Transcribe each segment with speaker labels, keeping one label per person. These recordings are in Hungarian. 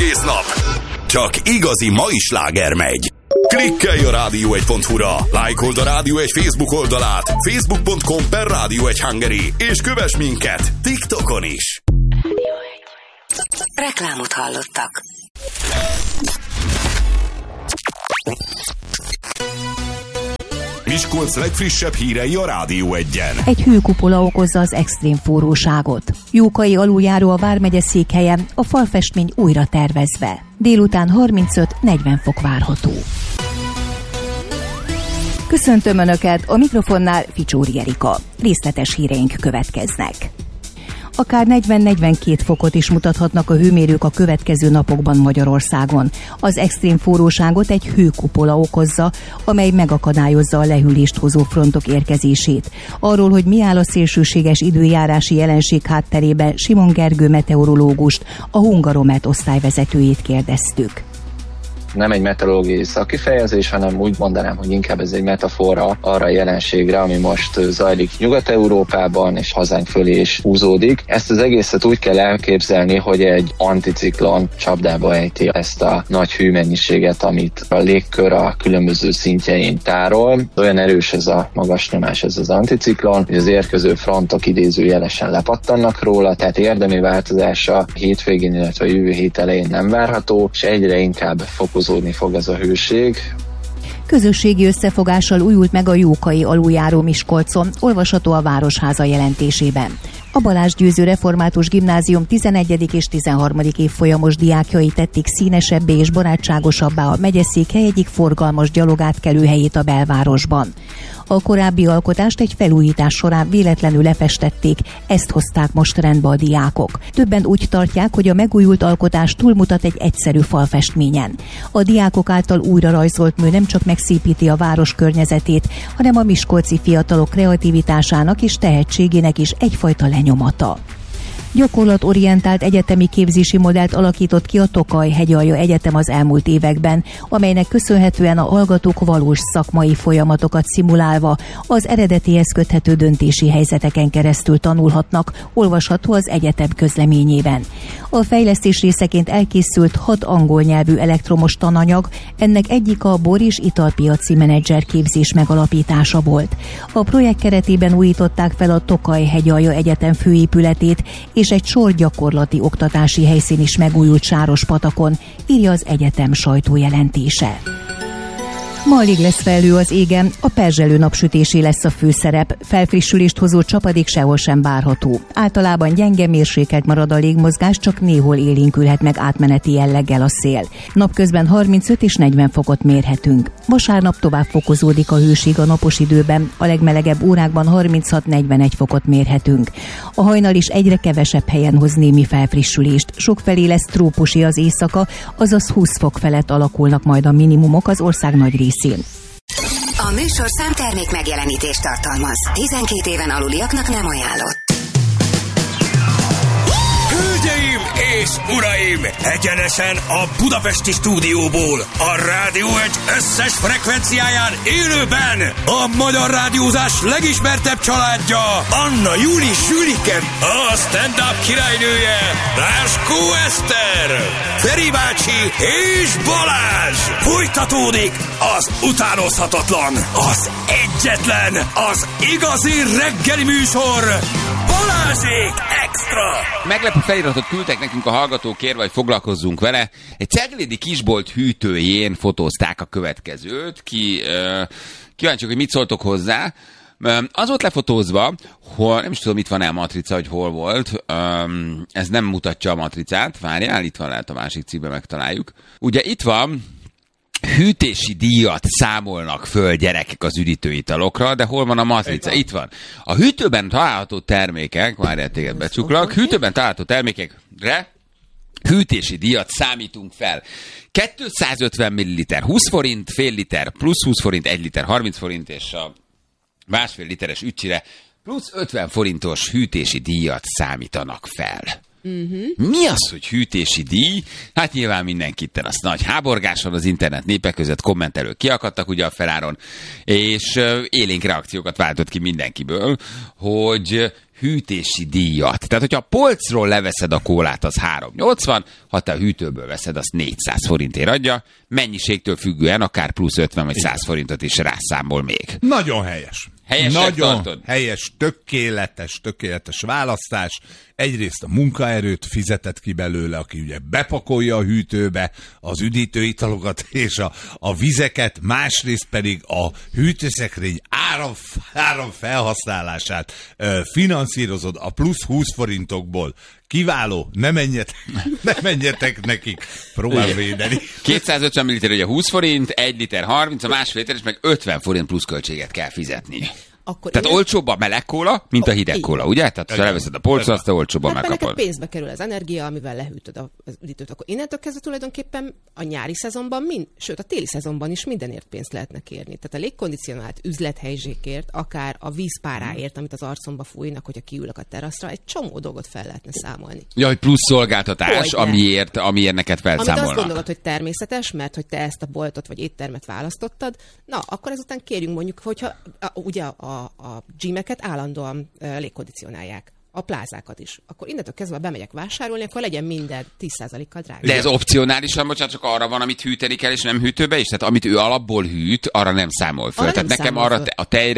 Speaker 1: egész nap. Csak igazi mai sláger megy. Klikkelj a rádió1.hu-ra, lájkold a Rádió 1 Facebook oldalát, facebook.com/Rádió1 Hungary, és kövess minket TikTokon is.
Speaker 2: Reklámot hallottak.
Speaker 1: Miskolc legfrissebb hírei a Rádió 1-en.
Speaker 3: Egy hőkupola okozza az extrém forróságot. Jókai aluljáró a vármegye székhelye, a falfestmény újra tervezve. Délután 35-40 fok várható. Köszöntöm Önöket, a mikrofonnál Ficsóri Erika. Részletes híreink következnek. Akár 40-42 fokot is mutathatnak a hőmérők a következő napokban Magyarországon. Az extrém forróságot egy hőkupola okozza, amely megakadályozza a lehűlést hozó frontok érkezését. Arról, hogy mi áll a szélsőséges időjárási jelenség hátterében, Simon Gergő meteorológust, a Hungaromet osztályvezetőjét kérdeztük.
Speaker 4: Nem egy meteorológiai szakifejezés, hanem úgy mondanám, hogy inkább ez egy metafora arra a jelenségre, ami most zajlik Nyugat-Európában, és hazánk fölé is húzódik. Ezt az egészet úgy kell elképzelni, hogy egy anticiklon csapdába ejti ezt a nagy hőmennyiséget, amit a légkör a különböző szintjein tárol. Olyan erős ez a magas nyomás, ez az anticiklon, hogy az érkező frontok idézőjelesen lepattannak róla, tehát érdemi változása hétvégén, illetve jövő hét elején nem várható, és egyre inkább fokozódni fog ez a hőség.
Speaker 3: Közösségi összefogással újult meg a Jókai aluljáró Miskolcon, olvasható a Városháza jelentésében. A Balázs Győző Református Gimnázium 11. és 13. évfolyamos diákjai tették színesebbé és barátságosabbá a megyeszékhely egyik forgalmas gyalogátkelőhelyét a belvárosban. A korábbi alkotást egy felújítás során véletlenül lefestették, ezt hozták most rendbe a diákok. Többen úgy tartják, hogy a megújult alkotás túlmutat egy egyszerű falfestményen. A diákok által újra rajzolt mű nem csak megszépíti a város környezetét, hanem a miskolci fiatalok kreativitásának és tehetségének is egyfajta lenyomata. Gyakorlatorientált egyetemi képzési modellt alakított ki a Tokaj-Hegyalja Egyetem az elmúlt években, amelynek köszönhetően a hallgatók valós szakmai folyamatokat szimulálva az eredetihez köthető döntési helyzeteken keresztül tanulhatnak, olvasható az egyetem közleményében. A fejlesztés részeként elkészült 6 angol nyelvű elektromos tananyag, ennek egyik a bor- és italpiaci menedzser képzés megalapítása volt. A projekt keretében újították fel a Tokaj-Hegyalja Egyetem főépületét, és egy sor gyakorlati oktatási helyszín is megújult Sárospatakon, írja az egyetem sajtójelentése. Ma alig lesz felhő az égen, a perzselő napsütésé lesz a főszerep, felfrissülést hozó csapadék sehol sem várható. Általában gyenge mérsékelt marad a légmozgás, csak néhol élénkülhet meg átmeneti jelleggel a szél. Napközben 35 és 40 fokot mérhetünk. Vasárnap tovább fokozódik a hőség a napos időben, a legmelegebb órákban 36-41 fokot mérhetünk. A hajnal is egyre kevesebb helyen hoz némi felfrissülést, sokfelé lesz trópusi az éjszaka, azaz 20 fok felett alakulnak majd a minimumok az ország nagy részén.
Speaker 2: A műsorszám termék megjelenítést tartalmaz. 12 éven aluliaknak nem ajánlott.
Speaker 1: Hölgyeim és uraim! Egyenesen a budapesti stúdióból, a Rádió 1 összes frekvenciáján élőben a magyar rádiózás legismertebb családja, Anna Júli Sülike, a stand-up királynője, Láskó Eszter, Feri bácsi és Balázs! Folytatódik az utánozhatatlan, az egyetlen, az igazi reggeli műsor, Balázsék Extra!
Speaker 5: Meglepő feliratot küldtek nekünk a hallgatók, kérve, hogy foglalkozzunk vele. Egy ceglédi kisbolt hűtőjén fotózták a következőt. Kíváncsiak, hogy mit szóltok hozzá. Az volt lefotózva, hogy nem is tudom, itt van-e a matrica, hogy hol volt. Ez nem mutatja a matricát. Várjál, itt van, lehet a másik cikkben megtaláljuk. Ugye itt van, hűtési díjat számolnak föl gyerekek az üdítőitalokra, de hol van a matrica? Itt van. A hűtőben található termékek, várjál, téged becsuklak, hűtőben található termékekre hűtési díjat számítunk fel. 250 ml 20 forint, fél liter plusz 20 forint, 1 liter 30 forint, és a másfél literes ücsire plusz 50 forintos hűtési díjat számítanak fel. Mi az, hogy hűtési díj? Hát nyilván mindenkitten az nagy háborgás van az internet népek között, kommentelők kiakadtak ugye a feláron, és élénk reakciókat váltott ki mindenkiből, hogy hűtési díjat. Tehát, hogyha a polcról leveszed a kólát, az 3,80, ha te a hűtőből veszed, azt 400 forintért adja, mennyiségtől függően akár plusz 50 vagy 100 forintot is rászámol még.
Speaker 6: Nagyon helyes.
Speaker 5: Nagyon
Speaker 6: helyes, tökéletes választás. Egyrészt a munkaerőt fizetett ki belőle, aki ugye bepakolja a hűtőbe az üdítőitalokat és a vizeket, másrészt pedig a hűtőszekrény áram felhasználását finanszírozod a plusz 20 forintokból. Kiváló, ne menjetek nekik, próbál védeni.
Speaker 5: 250 ml ugye 20 forint, 1 liter 30, a másfél liter, és meg 50 forint plusz költséget kell fizetni.
Speaker 7: Akkor
Speaker 5: tehát olcsóbb a meleg kóla, mint a hideg kóla, ugye? Tehát ha leveszed a polcra, azt te olcsóbban megkapod.
Speaker 7: Neked pénzbe kerül az energia, amivel lehűtöd az üdítőt. Akkor innentől kezdve tulajdonképpen a nyári szezonban, sőt a téli szezonban is mindenért pénzt lehetne kérni. Tehát a légkondicionált üzlethelyzsékért, akár a vízpáráért, amit az arcomba fújnak, hogyha kiülök a teraszra, egy csomó dolgot fel lehetne számolni.
Speaker 5: Ja, hogy plusz szolgáltatás, amiért neked felszámolnak.
Speaker 7: Amit azt gondolod, hogy természetes, mert hogy te ezt a boltot vagy éttermet választottad, na, akkor ezután kérjünk mondjuk, hogyha ugye a gymeket állandóan légkondicionálják. A plázákat is. Akkor innentől kezdve bemegyek vásárolni, akkor legyen minden 10%-kal drága.
Speaker 5: De ez opcionálisan, bocsánat, csak arra van, amit hűteni kell, és nem hűtőbe is? Tehát amit ő alapból hűt, arra nem számol föl. Tehát nekem arra a tejre,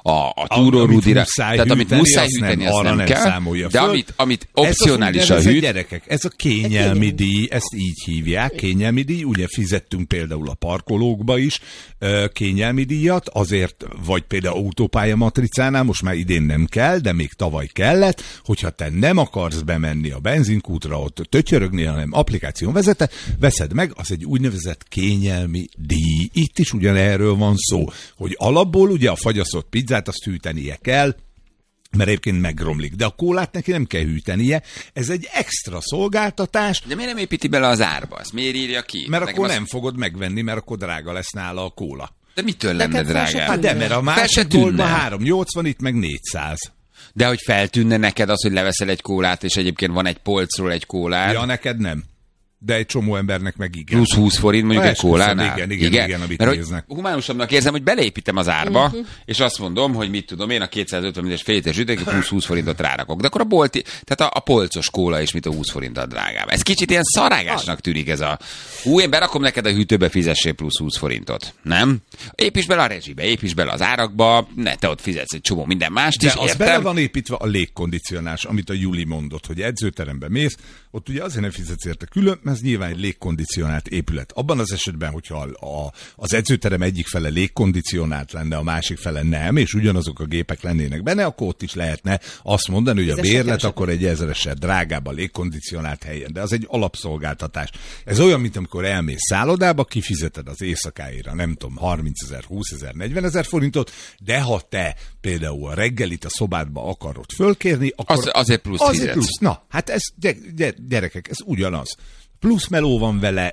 Speaker 5: a túrórudira, tehát amit muszáj hűteni, azt nem kell. De amit opcionálisan hűt...
Speaker 6: Gyerekek, ez a kényelmi díj, ezt így hívják, kényelmi díj. Ugye fizettünk például a parkolókba is kényelmi díjat, azért, vagy például autópálya matricánál, most már idén nem kell, de még tavaly kellett, hogyha te nem akarsz bemenni a benzinkútra, ott tötyörögni, hanem applikáción veszed meg, az egy úgynevezett kényelmi díj. Itt is ugyanerről van szó, hogy alapból ugye a fagyasztott pizzát azt hűtenie kell, mert egyébként megromlik. De a kólát neki nem kell hűtenie, ez egy extra szolgáltatás.
Speaker 5: De miért nem építi bele az árba? Ezt miért írja ki?
Speaker 6: Mert nekem akkor nem fogod megvenni, mert akkor drága lesz nála a kóla.
Speaker 5: De mitől lenne drága?
Speaker 6: Hát de, mert a másik boltban 380, itt meg 400.
Speaker 5: De hogy feltűnne neked az, hogy leveszel egy kólát, és egyébként van egy polcról egy kólád?
Speaker 6: Ja, neked nem. De egy csomó embernek meg igen.
Speaker 5: Plusz 20 forint mondjuk egy kólánál?
Speaker 6: Igen, amit
Speaker 5: mert
Speaker 6: néznek.
Speaker 5: Humánusabbnak érzem, hogy beleépítem az árba, és azt mondom, hogy mit tudom én, a 250 ml-es fél literes üdítőt plusz 20 forintot rárakok. De akkor tehát a polcos kóla is, mint a 20 forinttal drágább. Ez kicsit ilyen szarágásnak tűnik ez a... én berakom neked a hűtőbe, fizessél plusz 20 forintot. Nem? Építs bele a rezsibe, építs bele az árakba, te ott fizetsz egy csomó minden mást is,
Speaker 6: de az bele van építve a légkondicionálás, amit a Juli mondott, hogy edzőterembe mész, ott ugye azért nem fizetsz érte külön, mert ez nyilván egy légkondicionált épület. Abban az esetben, hogyha az edzőterem egyik fele légkondicionált lenne, a másik fele nem, és ugyanazok a gépek lennének benne, akkor ott is lehetne azt mondani, hogy a bérlet akkor egy 1000-esel drágább a légkondicionált helyen. De az egy alapszolgáltatás. Ez olyan, mint amikor elmész szállodába, kifizeted az éjszakáira, nem tudom, 30 000, 20 000, 40 000 forintot, de ha te például a reggelit a szobádba akarod fölkérni, akkor...
Speaker 5: Azért plusz fizetsz. Plusz.
Speaker 6: Na, hát ez, gyerekek, ez ugyanaz. Plusz meló van vele,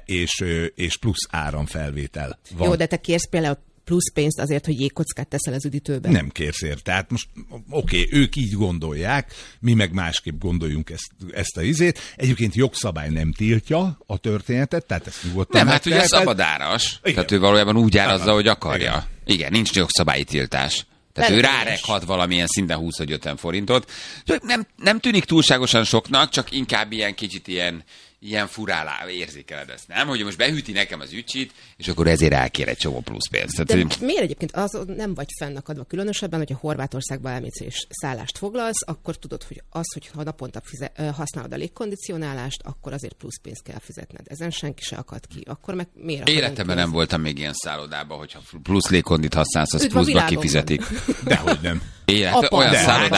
Speaker 6: és plusz áramfelvétel van.
Speaker 7: Jó, de te kérsz például plusz pénzt azért, hogy jégkockát teszel az üdítőben.
Speaker 6: Nem kérsz érte. Tehát most oké, ők így gondolják, mi meg másképp gondoljunk ezt a izét. Egyébként jogszabály nem tiltja a történetet, tehát ezt nyugodtan
Speaker 5: nem, hát ugye szabadáras. Tehát ő valójában úgy árazza, hogy akarja. Igen, nincs jogszabályi tiltás. Tehát ő rárekhat valamilyen szinten 20-50 forintot. Nem tűnik túlságosan soknak, csak inkább ilyen kicsit ilyen furálá érzékeled ezt, nem? Hogy most behűti nekem az ücsit, és akkor ezért elkér egy csomó plusz pénzt.
Speaker 7: De miért egyébként az nem vagy fennakadva különösebben, hogyha Horvátországba elmész és szállást foglalsz, akkor tudod, hogy ha naponta használod a légkondicionálást, akkor azért plusz pénzt kell fizetned. Ezen senki se akad ki. Akkor meg miért?
Speaker 5: Életemben nem voltam még ilyen szállodában, hogyha plusz légkondit használsz, az pluszba kifizetik.
Speaker 6: Dehogy nem.
Speaker 5: Olyan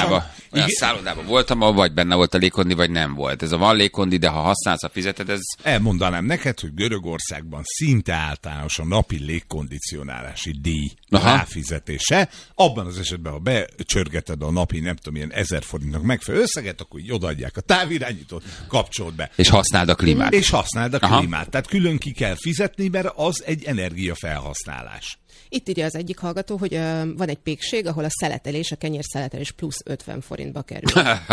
Speaker 5: szállodában voltam, vagy benne volt a légkondi, vagy nem volt. Ez a van légkondi, de ha használsz a fizeted, ez...
Speaker 6: Elmondanám neked, hogy Görögországban szinte általános a napi légkondicionálási díj ráfizetése. Abban az esetben, ha becsörgeted a napi, nem tudom, ilyen 1000 forintnak megfelelő összeget, akkor így odaadják a távirányítót, kapcsold be.
Speaker 5: És használd a klímát.
Speaker 6: Tehát külön ki kell fizetni, mert az egy energiafelhasználás.
Speaker 7: Itt írja az egyik hallgató, hogy van egy pékség, ahol a szeletelés, a kenyérszeletelés plusz 50 forintba kerül.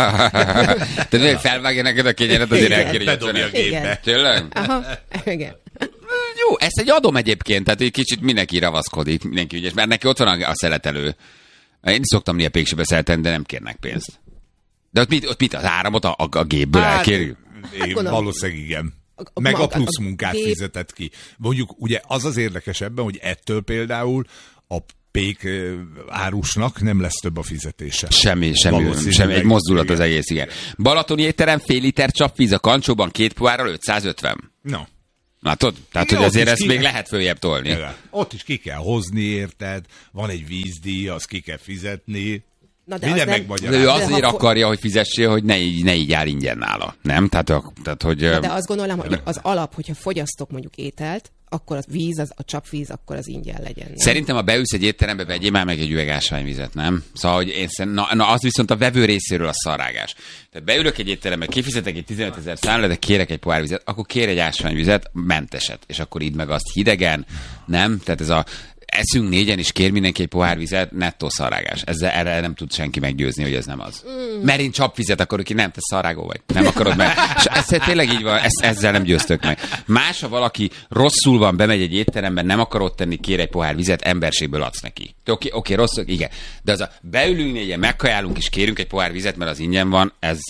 Speaker 5: Tehát, hogy felvágja neked a kenyeret, azért elkéri 50. Tényleg?
Speaker 7: Aha, igen.
Speaker 5: Jó, ezt egy adom egyébként, tehát egy kicsit mindenki ravaszkodik, mindenki ügyes, mert neki ott van a szeletelő. Én is szoktam néha pékségbe szeletelni, de nem kérnek pénzt. De ott mit az áramot a gépből elkérjük?
Speaker 6: Valószínűleg igen. Meg a plusz munkát fizetett ki. Mondjuk ugye az érdekes ebben, hogy ettől például a pék árusnak nem lesz több a fizetése.
Speaker 5: Semmi, egy mozdulat az egész, igen. Balatoni étterem, fél liter csapvíz a kancsóban, 2 pohárral 550.
Speaker 6: No.
Speaker 5: Látod? Tehát, hogy azért ezt még lehet följebb tolni.
Speaker 6: Ja, ott is ki kell hozni, érted? Van egy vízdíj, azt ki kell fizetni.
Speaker 7: Na de
Speaker 5: ő azért akarja, hogy fizessél, hogy ne így áll ingyen nála. Nem? Tehát hogy...
Speaker 7: De azt gondolom, hogy az alap, hogyha fogyasztok mondjuk ételt, akkor a víz, a csapvíz, akkor az ingyen legyen. Nem?
Speaker 5: Szerintem, ha beülsz egy étterembe, vegyél már meg egy üveg ásványvizet, nem? Szóval, hogy az viszont a vevő részéről a szarrágás. Tehát beülök egy étterembe, kifizetek egy 15 000 számlát, de kérek egy pohár vizet, akkor kér egy ásványvizet, menteset, és akkor idd meg azt hidegen, nem? Tehát ez a eszünk négyen, és kér mindenki egy pohár vizet, nettó szarrágás. Erre nem tud senki meggyőzni, hogy ez nem az. Mert én csapvizet akarok, ki nem, te szarrágó vagy. Nem akarod meg. És ez tényleg így van, ezzel nem győztök meg. Más, ha valaki rosszul van, bemegy egy étteremben, nem akar ott tenni, kér egy pohár vizet, emberségből adsz neki. Oké, rosszul, igen. De az a beülünk négyen, megkajálunk, és kérünk egy pohár vizet, mert az ingyen van,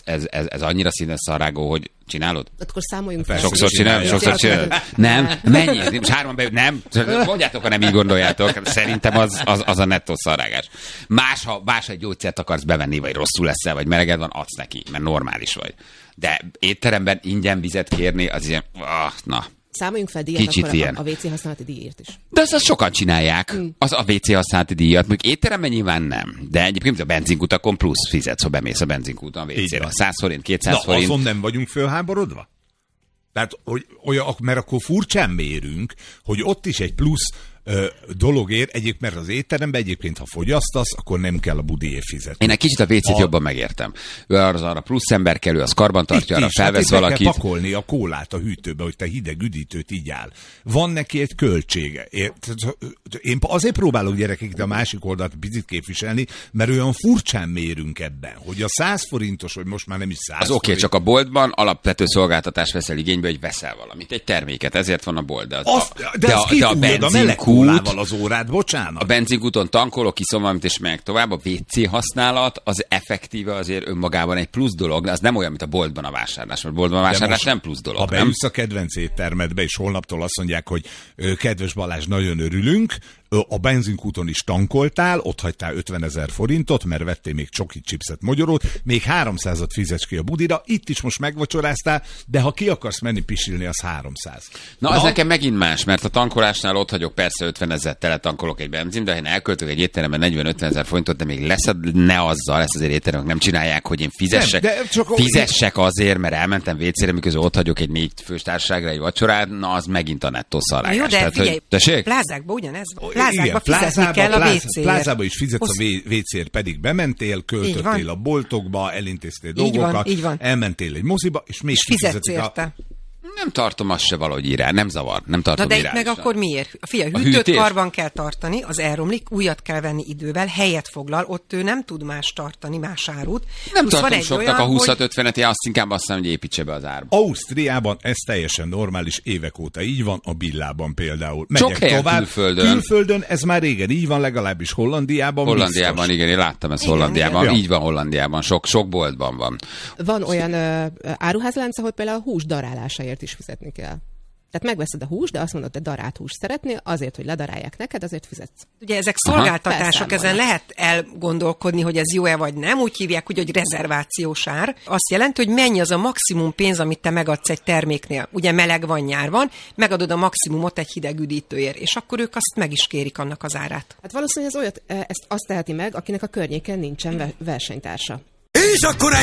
Speaker 5: ez annyira színes szarrágó, hogy csinálod?
Speaker 7: Akkor számoljunk fel.
Speaker 5: Sokszor csinálom. Nem, mennyi? Most 3 beül, nem? Mondjátok, ha nem így gondoljátok. Szerintem az a nettó szarrágás. Más, egy gyógyszert akarsz bevenni, vagy rosszul leszel, vagy meleged van, adsz neki, mert normális vagy. De étteremben ingyen vizet kérni, az ilyen, na.
Speaker 7: Számoljunk fel díjat akkor a WC használati díjért is.
Speaker 5: De azt sokan csinálják, az a WC használati díjat, még étteremben nyilván nem. De egyébként a benzinkutakon plusz fizetsz, ha bemész a benzinkúton a WC-re. 100 forint, 200 forint.
Speaker 6: Azon nem vagyunk fölháborodva? Tehát, mert akkor furcsán mérünk, hogy ott is egy plusz dologért, mert az étteremben egyébként, ha fogyasztasz, akkor nem kell a budiért fizetni.
Speaker 5: Én egy kicsit a WC-t jobban megértem. Ő arra plusz ember kell, ő az karbantartja, arra felvesz valakit.
Speaker 6: Kell pakolni a kólát a hűtőbe, hogy te hideg üdítőt így áll. Van neki egy költsége. Én azért próbálok gyerekeket a másik oldalt picit képviselni, mert olyan furcsán mérünk ebben, hogy a 100 forintos, hogy most már nem is 100
Speaker 5: az oké, csak a boltban alapvető szolgáltatást veszel igénybe, hogy veszel valamit, egy terméket, ezért van a bolt. De
Speaker 6: a benzinkút, az órát, bocsánat.
Speaker 5: A benzinkúton tankolok, iszom valamit, és meg tovább. A WC használat az effektíve azért önmagában egy plusz dolog, de az nem olyan, mint a boltban a vásárlás. Mert boltban a vásárlás nem plusz dolog.
Speaker 6: Ha beülsz a kedvenc éttermedbe, és holnaptól azt mondják, hogy kedves Balázs, nagyon örülünk, a benzinkúton is tankoltál, ott hagytál 50 000 forintot, mert vettél még csokit, chipset, mogyorót, még 300-at fizetsz ki a budira, itt is most megvacsoráztál, de ha ki akarsz menni pisilni, az 300.
Speaker 5: Na, az nekem megint más, mert a tankolásnál ott hagyok persze 50 000 tele tankolok egy benzin, de ha én elköltök egy étteremben 40-50 000 forintot, de még ne azzal, ezt azért étteremek nem csinálják, hogy én fizessek azért, mert elmentem WC-re, miközben ott hagyok egy 4 fős társaságra egy vacsorát, na az megint a nettó szarrágás.
Speaker 8: Jó, de figyelj, plázákban ugyanez.
Speaker 6: Plázába is fizetsz a WC-ért, pedig bementél, költöttél a boltokba, elintéztél dolgokat, elmentél egy moziba, és még
Speaker 8: fizetsz érte.
Speaker 5: Nem tartom azt se valahogy irán, nem zavar, nem tartom
Speaker 8: irányosan.
Speaker 5: irányosan.
Speaker 8: Meg akkor miért? Figyelj, hűtőt karban kell tartani, az elromlik, újat kell venni idővel, helyet foglal, ott ő nem tud más tartani, más árut.
Speaker 5: Nem tartom soknak a 20-50-et, azt inkább azt mondom, hogy építse be az árba.
Speaker 6: Ausztriában ez teljesen normális, évek óta így van, a Billában például.
Speaker 5: Sok helyen
Speaker 6: külföldön ez már régen így van, legalábbis Hollandiában.
Speaker 5: Hollandiában, biztos. Igen, én láttam ezt Hollandiában. Igen. Így van Hollandiában, sok boltban van.
Speaker 7: Van olyan áruházlánc, ahol például a hús darálásáért is fizetni kell. Tehát megveszed a húst, de azt mondod, te darált húst szeretnél, azért, hogy ledarálják neked, azért fizetsz.
Speaker 8: Ugye ezek szolgáltatások, ezen lehet elgondolkodni, hogy ez jó-e vagy nem. Úgy hívják, hogy rezervációs ár. Azt jelenti, hogy mennyi az a maximum pénz, amit te megadsz egy terméknél. Ugye meleg van, nyár van, megadod a maximumot egy hideg üdítőért, és akkor ők azt meg is kérik annak az árát.
Speaker 7: Hát valószínűleg ezt azt teheti meg, akinek a környéken nincsen versenytársa.
Speaker 1: És akkor